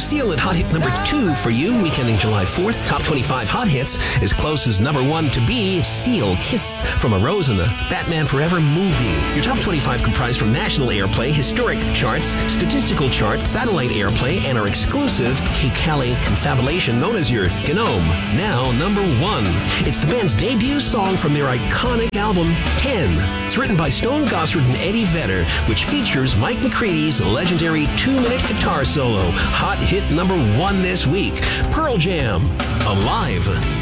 Seal at Hot Hit number 2 for you, weekending July 4th. Top 25 Hot Hits. As close as number 1 to be Seal, Kiss from a Rose in the Batman Forever movie. Your top 25 comprised from national airplay, historic charts, statistical charts, satellite airplay, and our exclusive K-Cali confabulation known as your GNOME. Now, number 1. It's the band's debut song from their iconic album, 10. It's written by Stone Gossard and Eddie Vedder, which features Mike McCready's legendary 2-minute guitar solo. Hot hit number 1 this week. Pearl Jam, Alive.